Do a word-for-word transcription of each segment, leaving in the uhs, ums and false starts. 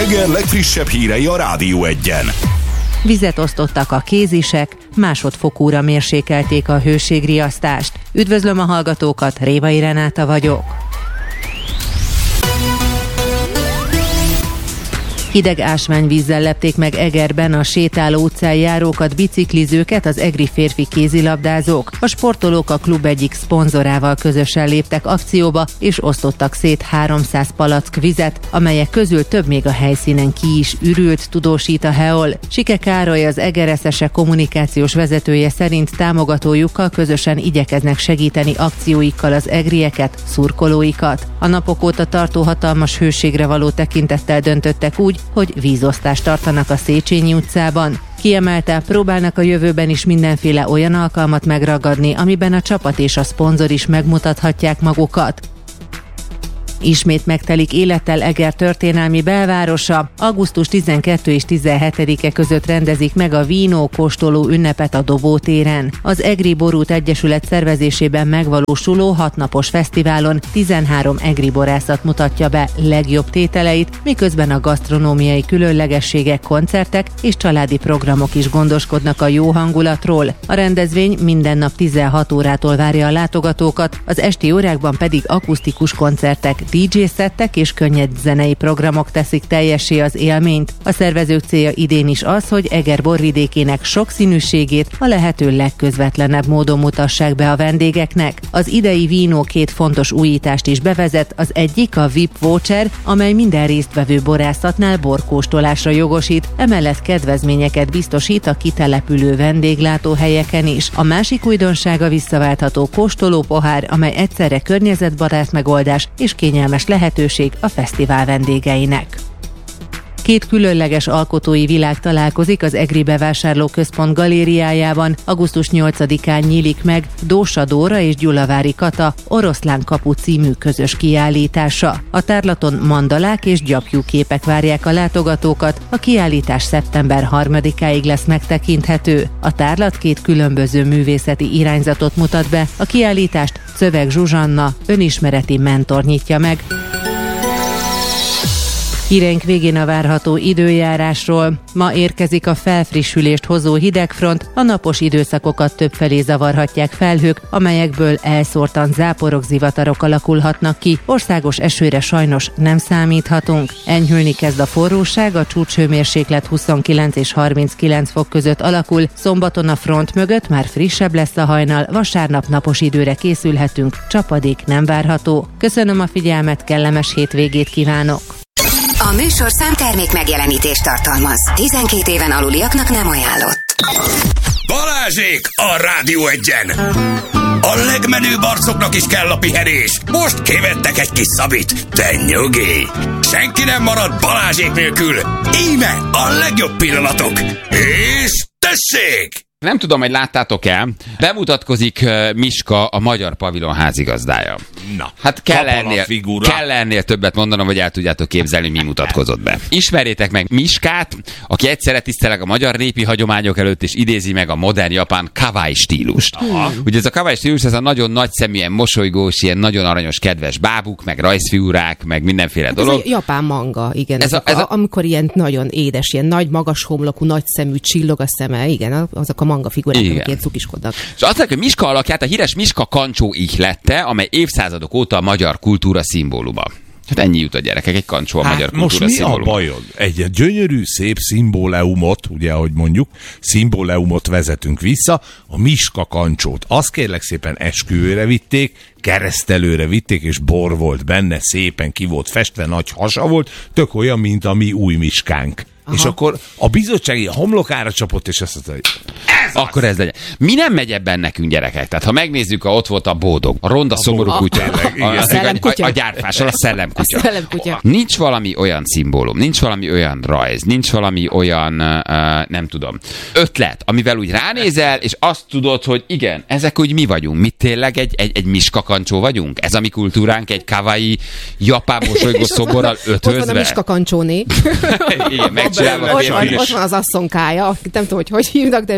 Eger legfrissebb hírei a Rádió Egyen. Vizet osztottak a kézisek, másodfokúra mérsékelték a hőségriasztást. Üdvözlöm a hallgatókat, Révai Renáta vagyok. Hideg ásványvízzel lepték meg Egerben a sétáló utcán járókat, biciklizőket az egri férfi kézilabdázók. A sportolók a klub egyik szponzorával közösen léptek akcióba, és osztottak szét háromszáz palack vizet, amelyek közül több még a helyszínen ki is ürült, tudósít a Heol. Sike Károly, az Eger es es e kommunikációs vezetője szerint támogatójukkal közösen igyekeznek segíteni akcióikkal az egrieket, szurkolóikat. A napok óta tartó hatalmas hőségre való tekintettel döntöttek úgy, hogy vízosztást tartanak a Széchenyi utcában. Kiemelte, próbálnak a jövőben is mindenféle olyan alkalmat megragadni, amiben a csapat és a szponzor is megmutathatják magukat. Ismét megtelik élettel Eger történelmi belvárosa. augusztus tizenkettedike és tizenhetedike között rendezik meg a vínó kóstoló ünnepet a Dobó téren. Az Egri Borút Egyesület szervezésében megvalósuló hatnapos fesztiválon tizenhárom egri borászat mutatja be legjobb tételeit, miközben a gasztronómiai különlegességek, koncertek és családi programok is gondoskodnak a jó hangulatról. A rendezvény minden nap tizenhat órától várja a látogatókat, az esti órákban pedig akusztikus koncertek, dé dzsé szettek és könnyed zenei programok teszik teljessé az élményt. A szervezők célja idén is az, hogy Eger borvidékének sokszínűségét a lehető legközvetlenebb módon mutassák be a vendégeknek. Az idei vínó két fontos újítást is bevezet, az egyik a vé i pé voucher, amely minden résztvevő borászatnál borkóstolásra jogosít, emellett kedvezményeket biztosít a kitelepülő vendéglátóhelyeken is. A másik újdonság a visszaváltható kóstolópohár, amely egyszerre környezetbarát megoldás és kényelmes lehetőség a fesztivál vendégeinek. Két különleges alkotói világ találkozik az Egri Bevásárlóközpont galériájában. augusztus nyolcadikán nyílik meg Dósa Dóra és Gyulavári Kata Oroszlán kapu című közös kiállítása. A tárlaton mandalák és gyapjú képek várják a látogatókat, a kiállítás szeptember harmadikáig lesz megtekinthető. A tárlat két különböző művészeti irányzatot mutat be, a kiállítást Szöveg Zsuzsanna, önismereti mentor nyitja meg. Híreink végén a várható időjárásról. Ma érkezik a felfrissülést hozó hidegfront, a napos időszakokat többfelé zavarhatják felhők, amelyekből elszórtan záporok, zivatarok alakulhatnak ki. Országos esőre sajnos nem számíthatunk. Enyhülni kezd a forróság, a csúcshőmérséklet huszonkilenc és harminckilenc fok között alakul, szombaton a front mögött már frissebb lesz a hajnal, vasárnap napos időre készülhetünk, csapadék nem várható. Köszönöm a figyelmet, kellemes hétvégét kívánok! A műsorszám termék megjelenítést tartalmaz. tizenkét éven aluliaknak nem ajánlott. Balázsék a Rádió Egyen! A legmenőbb arcoknak is kell a pihenés. Most kivettek egy kis szabit. De nyugi! Senki nem marad Balázsék nélkül. Íme a legjobb pillanatok. És tessék! Nem tudom, hogy láttátok-e, bemutatkozik uh, Miska, a Magyar Pavilon házigazdája. Na, hát kell ennél, kell ennél többet mondanom, hogy el tudjátok képzelni, mi mutatkozott be. Ismerjétek meg Miskát, aki egyszerre tiszteleg a magyar népi hagyományok előtt, és idézi meg a modern japán kawaii stílust. Aha. Ugye ez a kawaii stílus, ez a nagyon nagyszeműen mosolygós, ilyen nagyon aranyos, kedves bábuk, meg rajzfigurák, meg mindenféle hát dolog. Ez a japán manga, igen. Ez a, ez a, a, amikor ilyen nagyon édes, ilyen nagy, magas homlokú, nagy szemű, csillog a szeme, igen, azok a manga figurák, amik ilyen cukiskodnak. És azt mondják, hogy Miska alakját a híres Miska kancsó ihlette, amely évszázadok óta a magyar kultúra szimbóluma. Hát ennyi jut a gyerekek, egy kancsó a hát magyar kultúra most szimbóluma. Mi a bajod? Egy gyönyörű, szép szimbóleumot, ugye, ahogy mondjuk, szimbóleumot vezetünk vissza, a Miska kancsót. Azt kérlek szépen esküvőre vitték, keresztelőre vitték, és bor volt benne, szépen ki volt festve, nagy hasa volt, tök olyan, mint a mi új Miskánk. Aha. És akkor a bizottsági a homlokára csapott, és azt mondta, hogy ez akkor az. Ez legyen. Mi nem megy ebben nekünk, gyerekek? Tehát ha megnézzük, ha ott volt a Bódog, a ronda a szomorú kutya, a, a, a, a, a gyárfás, a szellemkutya. A szellemkutya. Nincs valami olyan szimbólum, nincs valami olyan rajz, nincs valami olyan, uh, nem tudom, ötlet, amivel úgy ránézel, és azt tudod, hogy igen, ezek úgy mi vagyunk. Mi tényleg egy, egy, egy Miska kancsó vagyunk? Ez a mi kultúránk, egy kawaii japán mosolygó szoborral ötvözve? Ott van a Miska kancsóné. Igen, ott, van, ott van az asszonkája, nem tudom, hogy hogy hívnak, de ők elindulnak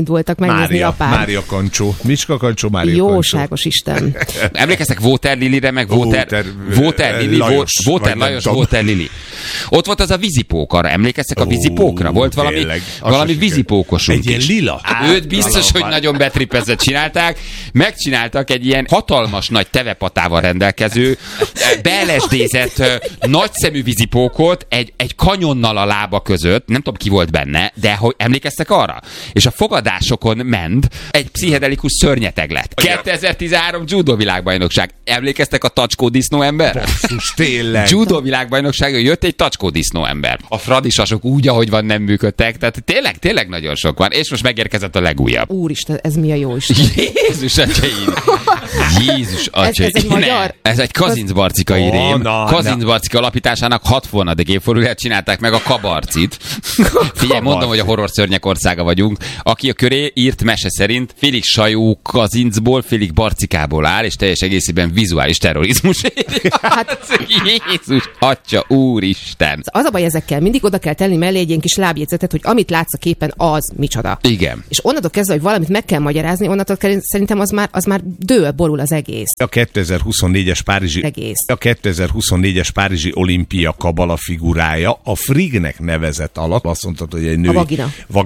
elindultak megnézni Mária, apám. Mária Kancsó. Miska Kancsó, Mária Jóságos Kancsó. Isten. Emlékeztek Walter Lilire, meg Walter, Walter Lili, Lajos, Walter Lajos, Walter Lili. Ott volt az a vízipók, arra emlékeztek a vízipókra? Volt valami, tényleg, valami vízipókosunk egy ilyen is. lila. Őt biztos, hogy nagyon betripezett csinálták. Megcsináltak egy ilyen hatalmas nagy tevepatával rendelkező, beelesdézett, nagyszemű vízipókot egy, egy kanyonnal a lába között, nem tudom ki volt benne, de hogy emlékeztek arra? És a fogadásokon ment egy pszichedelikus szörnyeteg lett. kétezer-tizenhárom judo világbajnokság. Emlékeztek a tacskó disznó ember? Basszus, tényleg. Judo világbajnokságon jött egy tacskó disznó ember. A fradisasok úgy, ahogy van, nem működtek, tehát tényleg, tényleg nagyon sok van, és most megérkezett a legújabb. Úristen, ez mi a jó Isten? Jézus atyaim! Jézus atyaim! Ez, ez egy magyar? Ez egy Kazincbarcikai Oh, rém. na, Kazincbarcika alapításának hatvanedik évfordulóját csinálták meg a Kabarcit. Figyelj, mondom, hogy a horror szörnyek országa vagyunk. Aki a köré írt mese szerint Félig Sajó Kazincból, Félig Barcikából áll, és teljes egészében vizuális terrorizmus. Hát, Jézus atya, úristen! Az a baj ezekkel, mindig oda kell tenni mellé egy ilyen kis lábjegyzetet, hogy amit látsz a képen, az micsoda. Igen. És onnantól kezdve, hogy valamit meg kell magyarázni, onnantól kezdve, szerintem az már, az már dől, borul az egész. A kétezer-huszonnégyes Párizsi Egész. a kétezer-huszonnégyes Párizsi olimpia kabala figurája a Frignek nevezett alak. Azt mondtad, hogy egy női A vagina.